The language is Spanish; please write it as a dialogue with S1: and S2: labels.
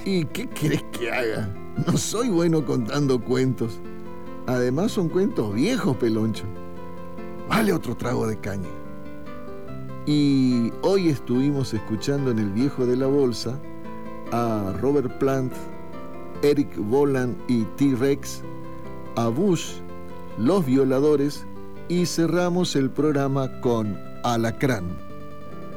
S1: ¿Y qué querés que haga? No soy bueno contando cuentos. Además son cuentos viejos, Peloncho. Vale otro trago de caña. Y hoy estuvimos escuchando en El Viejo de la Bolsa a Robert Plant, Eric Bolan y T-Rex, a Bush, Los Violadores, y cerramos el programa con Alacrán.